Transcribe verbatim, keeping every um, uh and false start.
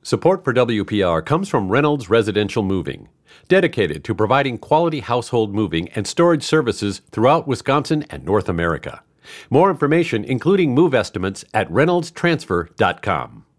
Support for W P R comes from Reynolds Residential Moving, dedicated to providing quality household moving and storage services throughout Wisconsin and North America. More information, including move estimates, at reynolds transfer dot com.